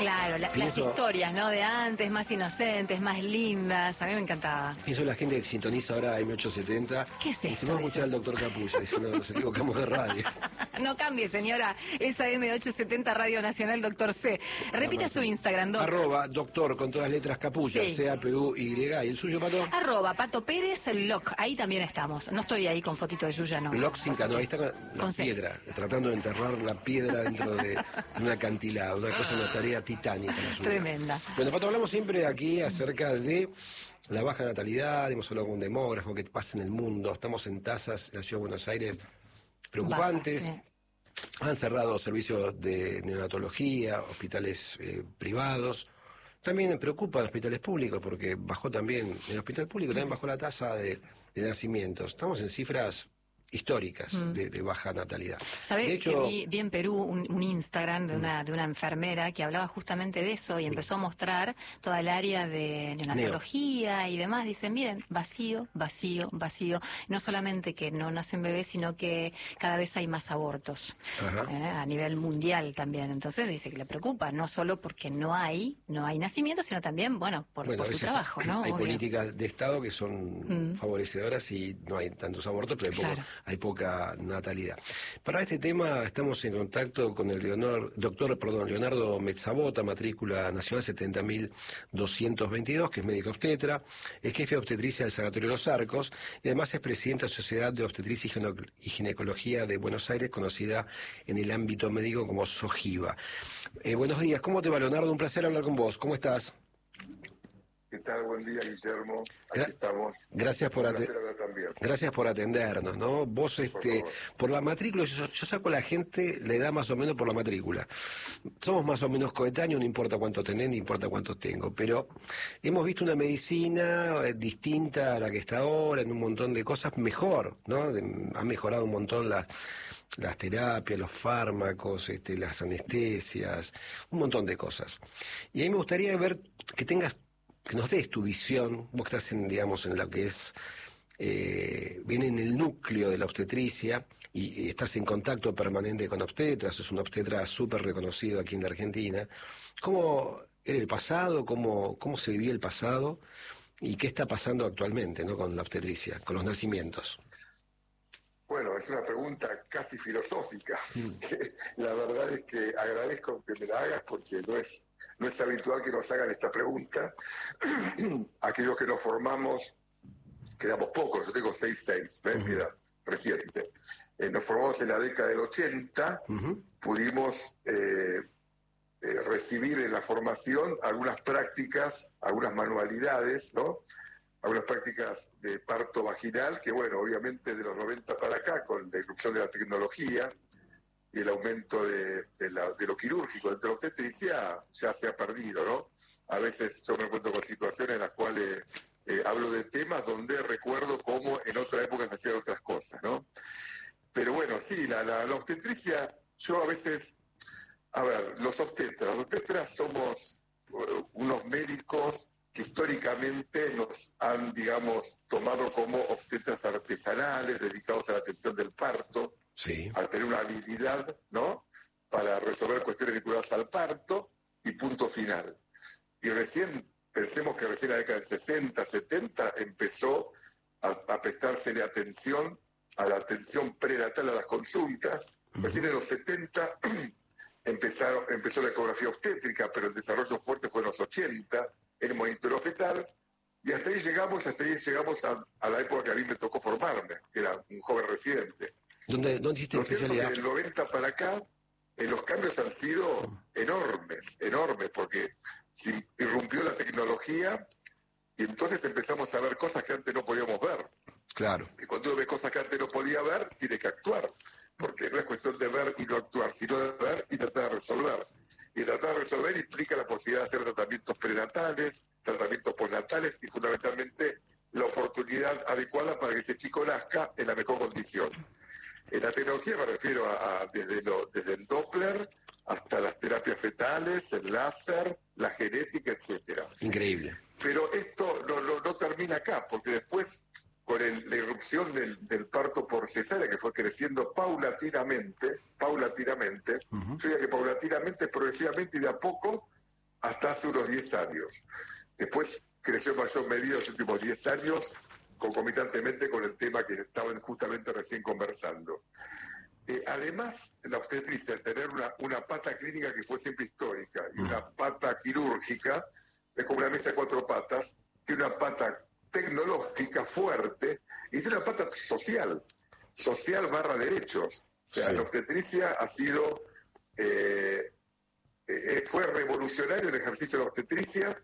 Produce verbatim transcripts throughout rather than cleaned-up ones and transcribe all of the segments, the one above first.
Claro, la, Pienso, las historias, ¿no? De antes, más inocentes, más lindas. A mí me encantaba. Pienso en la gente que sintoniza ahora M ochocientos setenta. ¿Qué es esto? Y se va a escuchar al doctor Capullo. Y si no, nos equivocamos de radio. No cambie, señora. Esa M ochocientos setenta Radio Nacional, doctor C. Repita su Instagram, doc. Arroba doctor con todas las letras Capullo, Sí. C A P U Y. ¿Y el suyo, Pato? Arroba Pato Pérez Loc. Ahí también estamos. No estoy ahí con fotito de Yuya, no. Loc sin cano, ahí está con la Con C. piedra, tratando de enterrar la piedra dentro de un acantilado. Una cosa, una tarea titánica. La suya. Tremenda. Bueno, Pato, hablamos siempre aquí acerca de la baja natalidad, hemos hablado con un demógrafo, qué pasa en el mundo, estamos en tasas en la Ciudad de Buenos Aires preocupantes. Baja, sí. Han cerrado servicios de neonatología, hospitales eh, privados. También me preocupan los hospitales públicos porque bajó también, en el hospital público también bajó la tasa de, de nacimientos. Estamos en cifras históricas mm. de, de baja natalidad. ¿Sabés de hecho, que vi, vi en Perú un, un Instagram de una, de una enfermera que hablaba justamente de eso y empezó a mostrar toda el área de neonatología Neo. y demás? Dicen, miren, vacío, vacío, vacío. No solamente que no nacen bebés, sino que cada vez hay más abortos eh, a nivel mundial también. Entonces dice que le preocupa, no solo porque no hay, no hay nacimiento, sino también, bueno, por, bueno, por su trabajo, ¿no? Hay Obvio. políticas de Estado que son mm. favorecedoras y no hay tantos abortos, pero hay poco. Claro. Hay poca natalidad. Para este tema estamos en contacto con el Leonor, doctor perdón, Leonardo Mezzabota, matrícula nacional setenta mil doscientos veintidós, que es médico obstetra, es jefe de obstetricia del Sanatorio Los Arcos y además es presidente de la Sociedad de Obstetricia y Ginecología de Buenos Aires, conocida en el ámbito médico como SOGIVA. Eh, buenos días, ¿cómo te va, Leonardo? Un placer hablar con vos. ¿Cómo estás? ¿Qué tal? Buen día, Guillermo. Aquí Gra estamos. Gracias por, gracias por atendernos, ¿no? Vos, este, por, por la matrícula, yo, yo saco a la gente la edad más o menos por la matrícula. Somos más o menos coetáneos, no importa cuánto tenés, ni importa cuánto tengo, pero hemos visto una medicina distinta a la que está ahora, en un montón de cosas, mejor, ¿no? De, ha mejorado un montón las... las terapias, los fármacos, este, las anestesias, un montón de cosas. Y a mí me gustaría ver que tengas, que nos des tu visión, vos que estás en, digamos, en lo que es, eh, viene en el núcleo de la obstetricia y, y estás en contacto permanente con obstetras, es un obstetra súper reconocido aquí en la Argentina. ¿Cómo era el pasado? ¿Cómo, cómo se vivía el pasado? ¿Y qué está pasando actualmente, ¿no? Con la obstetricia, con los nacimientos? Bueno, es una pregunta casi filosófica. La verdad es que agradezco que me la hagas porque no es, no es habitual que nos hagan esta pregunta. Aquellos que nos formamos, quedamos pocos, yo tengo seis seis, ¿ves? Uh-huh. Queda reciente. Eh, nos formamos en la década del ochenta, uh-huh. pudimos eh, eh, recibir en la formación algunas prácticas, algunas manualidades, ¿no? Algunas prácticas de parto vaginal, que bueno, obviamente de los noventa para acá, con la irrupción de la tecnología y el aumento de, de, la, de lo quirúrgico dentro de la obstetricia, ya se ha perdido, ¿no? A veces yo me encuentro con situaciones en las cuales eh, hablo de temas donde recuerdo cómo en otra época se hacían otras cosas, ¿no? Pero bueno, sí, la, la, la obstetricia, yo a veces, a ver, los obstetras, los obstetras somos uh, unos médicos que históricamente nos han, digamos, tomado como obstetras artesanales, dedicados a la atención del parto, sí. a tener una habilidad, ¿no?, para resolver cuestiones vinculadas al parto, y punto final. Y recién, pensemos que recién en la década del sesenta, setenta, empezó a, a prestársele atención a la atención prenatal, a las consultas. Uh-huh. Recién en los setenta empezaron, empezó la ecografía obstétrica, pero el desarrollo fuerte fue en los ochenta, el monitoreo fetal, y hasta ahí llegamos, hasta ahí llegamos a, a la época que a mí me tocó formarme, que era un joven residente. ¿Dónde, dónde hiciste la especialidad? Del noventa para acá, eh, los cambios han sido enormes, enormes, porque se irrumpió la tecnología y entonces empezamos a ver cosas que antes no podíamos ver. Claro. Y cuando uno ve cosas que antes no podía ver, tiene que actuar, porque no es cuestión de ver y no actuar, sino de ver y tratar de resolver. Y tratar de resolver implica la posibilidad de hacer tratamientos prenatales, tratamientos postnatales y fundamentalmente la oportunidad adecuada para que ese chico nazca en la mejor condición. En la tecnología me refiero a, a desde, lo, desde el Doppler hasta las terapias fetales, el láser, la genética, etcétera. Increíble. Pero esto no, no, no termina acá, porque después, con el, la irrupción del, del parto por cesárea, que fue creciendo paulatinamente, paulatinamente, uh-huh. yo diría que paulatinamente, progresivamente y de a poco, hasta hace unos diez años. Después creció en mayor medida en los últimos diez años, concomitantemente con el tema que estaban justamente recién conversando. Eh, además, la obstetricia, tener una, una pata clínica que fue siempre histórica y una pata quirúrgica, es como una mesa de cuatro patas, tiene una pata tecnológica fuerte y tiene una pata social, social barra derechos. O sea, sí. La obstetricia ha sido, eh, eh, fue revolucionario el ejercicio de la obstetricia,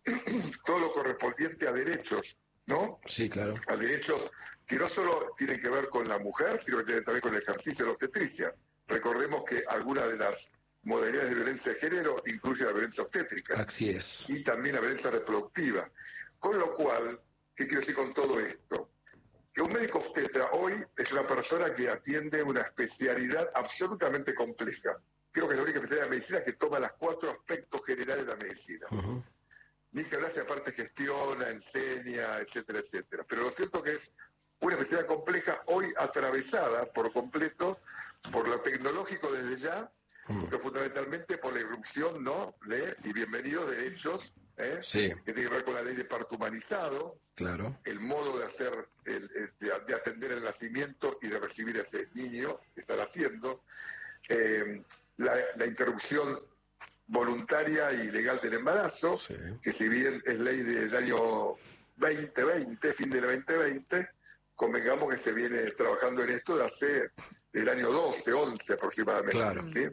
todo lo correspondiente a derechos, ¿no? Sí, claro. A derechos que no solo tienen que ver con la mujer, sino que tienen también con el ejercicio de la obstetricia. Recordemos que algunas de las modalidades de violencia de género incluyen la violencia obstétrica. Así es. Y también la violencia reproductiva. Con lo cual, ¿qué quiero decir con todo esto? Que un médico obstetra hoy es una persona que atiende una especialidad absolutamente compleja. Creo que es la única especialidad de medicina que toma los cuatro aspectos generales de la medicina. Uh-huh. Ni que hablar si aparte gestiona, enseña, etcétera, etcétera. Pero lo cierto que es una especialidad compleja hoy atravesada por completo por lo tecnológico desde ya, uh-huh. pero fundamentalmente por la irrupción, ¿no?, de, y bienvenidos derechos, ¿eh? Sí. que tiene que ver con la ley de parto humanizado, claro. el modo de hacer, el, el, de, de atender el nacimiento y de recibir a ese niño que están haciendo, eh, la, la interrupción voluntaria y legal del embarazo, sí. que si bien es ley del año veinte veinte, fin del veinte veinte, convengamos que se viene trabajando en esto de hace del año doce, once aproximadamente. Claro. ¿Sí?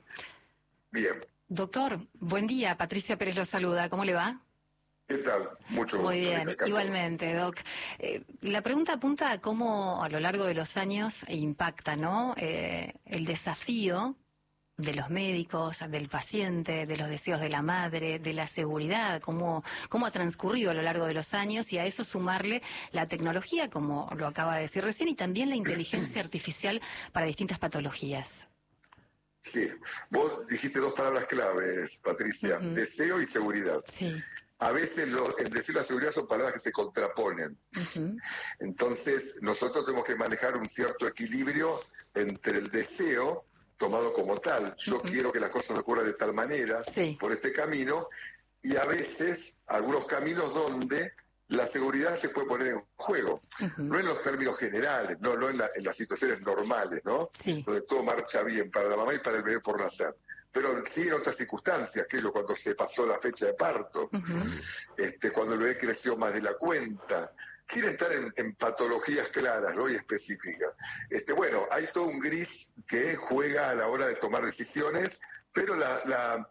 Bien. Doctor, buen día. Patricia Pérez lo saluda. ¿Cómo le va? ¿Qué tal? Mucho gusto. Muy bien, igualmente, Doc. Eh, la pregunta apunta a cómo a lo largo de los años impacta, ¿no? Eh, el desafío de los médicos, del paciente, de los deseos de la madre, de la seguridad, cómo, cómo ha transcurrido a lo largo de los años, y a eso sumarle la tecnología, como lo acaba de decir recién, y también la inteligencia artificial para distintas patologías. Sí, vos dijiste dos palabras claves, Patricia, uh-huh. deseo y seguridad. Sí. A veces lo, el deseo y la seguridad son palabras que se contraponen. Uh-huh. Entonces, nosotros tenemos que manejar un cierto equilibrio entre el deseo tomado como tal. Yo uh-huh. quiero que las cosas ocurran de tal manera, sí. por este camino, y a veces algunos caminos donde la seguridad se puede poner en juego. Uh-huh. No en los términos generales, no, no en, la, en las situaciones normales, ¿no? Sí. Donde todo marcha bien para la mamá y para el bebé por nacer. Pero sí en otras circunstancias, que es lo cuando se pasó la fecha de parto, uh-huh. este, cuando el bebé creció más de la cuenta, quiere entrar en, en patologías claras, ¿no?, y específicas. Este, bueno, hay todo un gris que juega a la hora de tomar decisiones, pero la, la,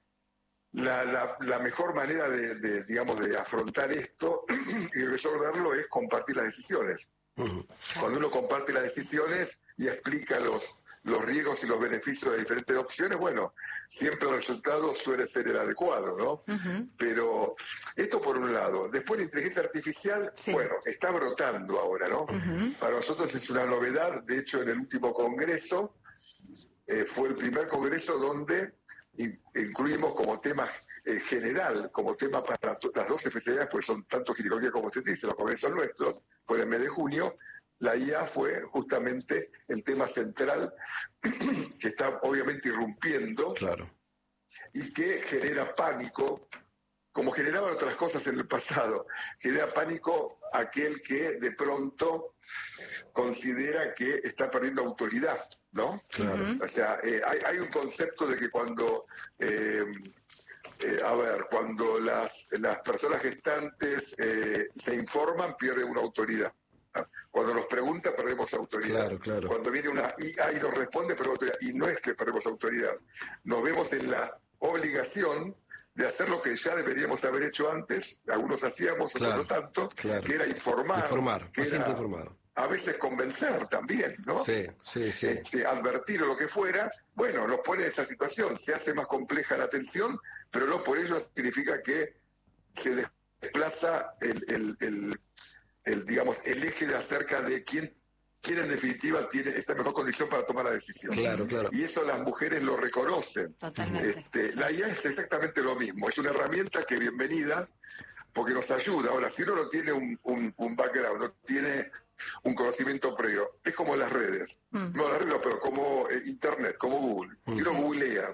la, la, la mejor manera de, de, digamos, de afrontar esto y resolverlo es compartir las decisiones. Uh-huh. Cuando uno comparte las decisiones y explica los los riesgos y los beneficios de diferentes opciones, bueno, siempre el resultado suele ser el adecuado, ¿no? Uh-huh. Pero esto por un lado. Después la inteligencia artificial, sí. bueno, está brotando ahora, ¿no? Uh-huh. Para nosotros es una novedad. De hecho, en el último congreso, eh, fue el primer congreso donde in- incluimos como tema eh, general, como tema para to- las dos especialidades, pues son tanto ginecología como obstetricia, los congresos nuestros, fue en el mes de junio. La I A fue justamente el tema central que está obviamente irrumpiendo, claro. y que genera pánico, como generaban otras cosas en el pasado. Genera pánico aquel que de pronto considera que está perdiendo autoridad, ¿no? Claro. O sea, eh, hay, hay un concepto de que cuando... Eh, Eh, a ver, cuando las, las personas gestantes eh, se informan, pierden una autoridad. Cuando nos pregunta, perdemos autoridad. Claro, claro. Cuando viene una I A y nos responde, perdemos autoridad. Y no es que perdemos autoridad. Nos vemos en la obligación de hacer lo que ya deberíamos haber hecho antes, algunos hacíamos, otros claro, no tanto, claro. que era informar. Informar, que paciente era, informado. A veces convencer también, ¿no? Sí, sí, sí. Este, advertir o lo que fuera. Bueno, nos pone en esa situación. Se hace más compleja la atención, pero no por ello significa que se desplaza el, el, el, el digamos, el eje de acerca de quién, quién en definitiva tiene esta mejor condición para tomar la decisión. Claro, claro. Y eso las mujeres lo reconocen. Totalmente. Este, la I A es exactamente lo mismo. Es una herramienta que bienvenida porque nos ayuda. Ahora, si uno no tiene un, un, un background, no tiene un conocimiento previo, es como las redes. Mm. No las redes, pero como eh, Internet, como Google. Mm. Si uno googlea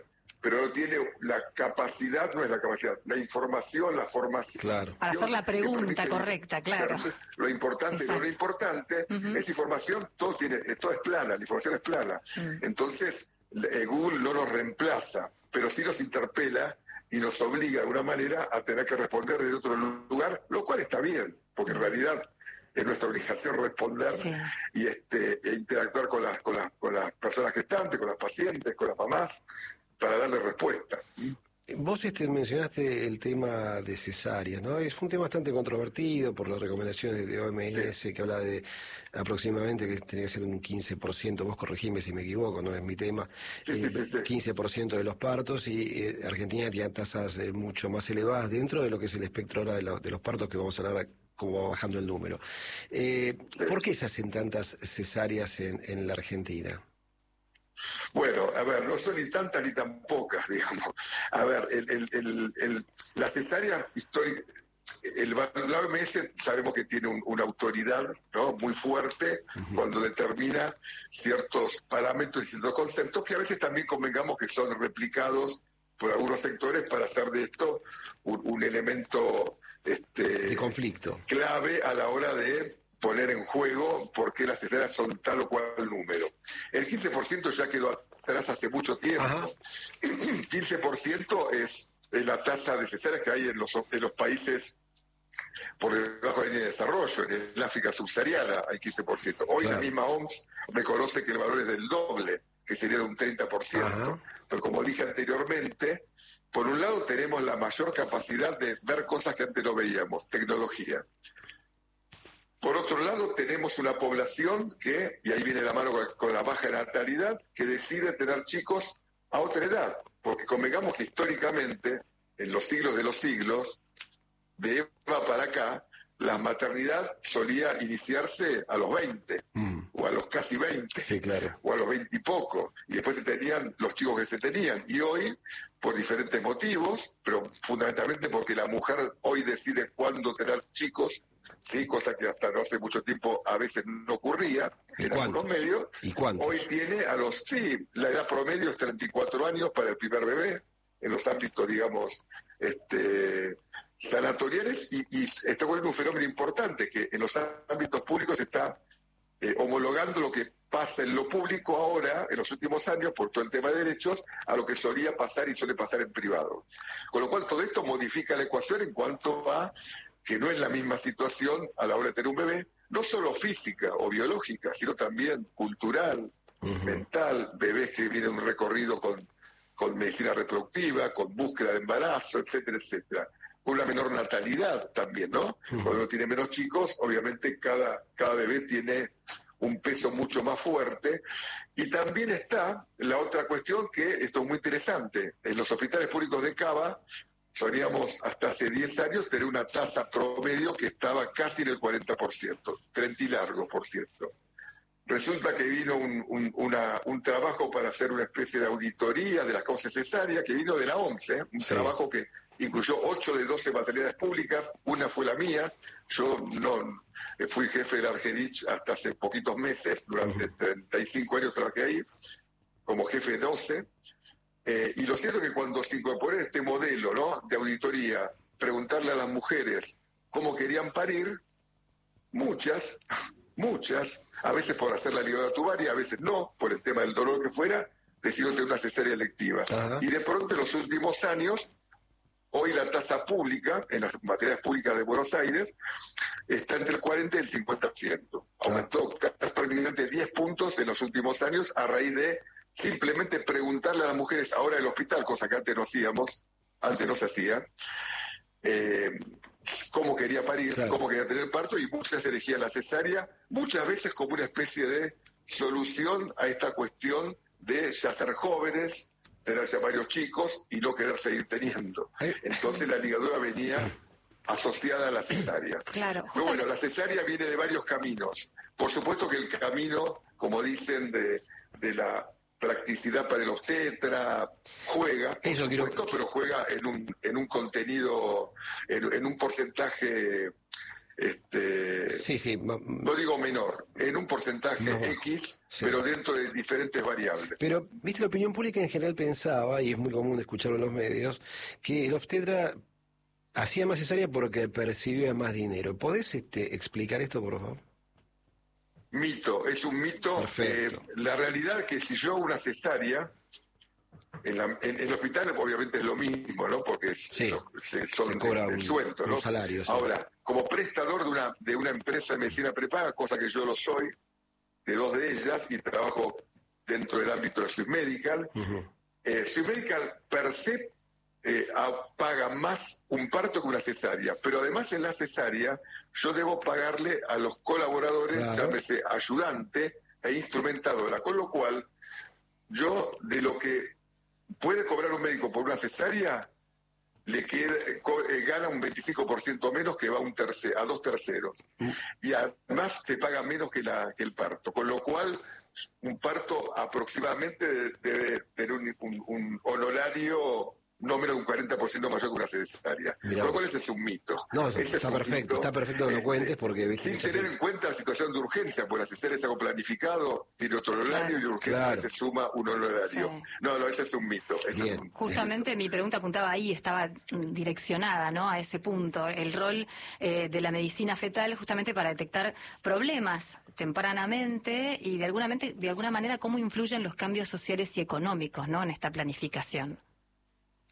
pero no tiene la capacidad, no es la capacidad, la información, la formación. Claro. Para hacer la pregunta correcta, claro. Lo importante y no lo importante, uh-huh. Esa información, todo, tiene, todo es plana, la información es plana. Uh-huh. Entonces, eh, Google no nos reemplaza, pero sí nos interpela y nos obliga de alguna manera a tener que responder desde otro lugar, lo cual está bien, porque en realidad es nuestra obligación responder sí. y este e interactuar con las, con las con las personas gestantes, con las pacientes, con las mamás, para darle respuesta. Vos este, mencionaste el tema de cesárea, ¿no? Es un tema bastante controvertido por las recomendaciones de O M S, sí. que habla de aproximadamente que tenía que ser un quince por ciento, vos corregime si me equivoco, no es mi tema, sí, eh, sí, sí. quince por ciento de los partos, y eh, Argentina tiene tasas eh, mucho más elevadas dentro de lo que es el espectro ahora de, la, de los partos, que vamos a hablar como va bajando el número. Eh, sí. ¿Por qué se hacen tantas cesáreas en, en la Argentina? Bueno, a ver, no son ni tantas ni tan pocas, digamos. A ver, el, el, el, el, la cesárea histórica, el, la O M S sabemos que tiene un, una autoridad, ¿no?, muy fuerte uh-huh. cuando determina ciertos parámetros y ciertos conceptos que a veces también convengamos que son replicados por algunos sectores para hacer de esto un, un elemento este, de conflicto clave a la hora de poner en juego por qué las cesáreas son tal o cual número. El quince por ciento ya quedó atrás hace mucho tiempo. Ajá. quince por ciento es, es la tasa de cesáreas que hay en los, en los países por debajo de la línea de desarrollo. En el África subsahariana hay quince por ciento. Hoy claro. La misma O M S reconoce que el valor es del doble, que sería de un treinta por ciento. Ajá. Pero como dije anteriormente, por un lado tenemos la mayor capacidad de ver cosas que antes no veíamos, tecnología. Por otro lado, tenemos una población que, y ahí viene la mano con, con la baja natalidad, que decide tener chicos a otra edad. Porque convengamos que históricamente, en los siglos de los siglos, de Eva para acá, la maternidad solía iniciarse a los veinte, mm. o a los casi veinte, sí, claro. o a los veinte y poco, y después se tenían los chicos que se tenían. Y hoy, por diferentes motivos, pero fundamentalmente porque la mujer hoy decide cuándo tener chicos, sí, cosa que hasta no hace mucho tiempo a veces no ocurría en algunos medios. ¿Y cuántos? Hoy tiene a los, sí, la edad promedio es treinta y cuatro años para el primer bebé, en los ámbitos, digamos, este, sanatoriales, y, y está ocurriendo un fenómeno importante, que en los ámbitos públicos se está eh, homologando lo que pasa en lo público ahora, en los últimos años, por todo el tema de derechos, a lo que solía pasar y suele pasar en privado. Con lo cual todo esto modifica la ecuación en cuanto a que no es la misma situación a la hora de tener un bebé, no solo física o biológica, sino también cultural, uh-huh. mental, bebés que vienen un recorrido con, con medicina reproductiva, con búsqueda de embarazo, etcétera, etcétera. Con una menor natalidad también, ¿no? Uh-huh. Cuando uno tiene menos chicos, obviamente cada, cada bebé tiene un peso mucho más fuerte. Y también está la otra cuestión, que esto es muy interesante. En los hospitales públicos de Cava, solíamos hasta hace diez años tener una tasa promedio que estaba casi en el cuarenta por ciento, treinta y largo, por cierto. Resulta que vino un, un, una, un trabajo para hacer una especie de auditoría de las causas cesáreas, que vino de la O M S, ¿eh? un sí. trabajo que incluyó ocho de doce maternidades públicas, una fue la mía. Yo no fui jefe de la Argerich hasta hace poquitos meses, durante uh-huh. treinta y cinco años trabajé ahí, como jefe de doce. Eh, y lo cierto es que cuando se incorporó este modelo, ¿no?, de auditoría, preguntarle a las mujeres cómo querían parir, muchas, muchas, a veces por hacer la ligadura tubaria, a veces no, por el tema del dolor que fuera, decidieron tener una cesárea electiva. Uh-huh. Y de pronto en los últimos años, hoy la tasa pública, en las materias públicas de Buenos Aires, está entre el cuarenta y el cincuenta por ciento. Aumentó uh-huh. prácticamente diez puntos en los últimos años a raíz de simplemente preguntarle a las mujeres ahora del hospital, cosa que antes no hacíamos, antes no se hacía, eh, cómo quería parir, claro. cómo quería tener parto, y muchas elegían la cesárea, muchas veces como una especie de solución a esta cuestión de ya ser jóvenes, tener ya varios chicos y no querer seguir teniendo. Entonces la ligadura venía asociada a la cesárea. Claro, Pero bueno, la cesárea viene de varios caminos. Por supuesto que el camino, como dicen, de, de la practicidad para el obstetra juega, por Eso supuesto, quiero... pero juega en un en un contenido, en, en un porcentaje este, sí, sí. no digo menor, en un porcentaje no, X, sí. pero dentro de diferentes variables. Pero, viste, la opinión pública en general pensaba, y es muy común escucharlo en los medios, que el obstetra hacía más cesárea porque percibía más dinero. ¿Podés este, explicar esto, por favor? Mito, es un mito. Eh, la realidad es que si yo hago una cesárea, en, la, en, en el hospital obviamente es lo mismo, ¿no? Porque sí, lo, se, son se cobra el, el sueldo, ¿no? Un salario, sí. Ahora, como prestador de una, de una empresa de medicina prepaga, cosa que yo lo soy, de dos de ellas, y trabajo dentro del ámbito de Swiss Medical, uh-huh. eh, Swiss Medical per se eh, paga más un parto que una cesárea, pero además en la cesárea yo debo pagarle a los colaboradores, claro. llámese ayudante e instrumentadora, con lo cual yo de lo que puede cobrar un médico por una cesárea, le queda, eh, gana un veinticinco por ciento menos que va a, un tercer, a dos terceros. Mm. Y además se paga menos que, la, que el parto, con lo cual un parto aproximadamente debe tener un, un, un honorario no menos de un cuarenta por ciento mayor que una cesárea. Mirá. Con lo cual ese es un mito. No, ese está, es perfecto, mito, está perfecto que lo este, cuentes porque... ¿viste? Sin tener en cuenta la situación de urgencia, porque la cesárea es algo planificado, tiene otro honorario, claro. y urgencia claro. se suma un honorario. Sí. No, no, ese es un mito. Ese es un, Justamente un mito. Mi pregunta apuntaba ahí, estaba direccionada, ¿no?, a ese punto, el rol eh, de la medicina fetal justamente para detectar problemas tempranamente y de alguna, mente, de alguna manera cómo influyen los cambios sociales y económicos, ¿no?, en esta planificación.